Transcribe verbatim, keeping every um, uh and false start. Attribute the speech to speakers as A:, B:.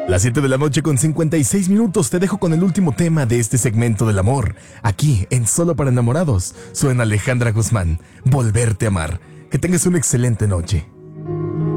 A: Las siete de la noche con cincuenta y seis minutos, te dejo con el último tema de este segmento del amor. Aquí, en Solo para Enamorados, suena Alejandra Guzmán, Volverte a amar. Que tengas una excelente noche.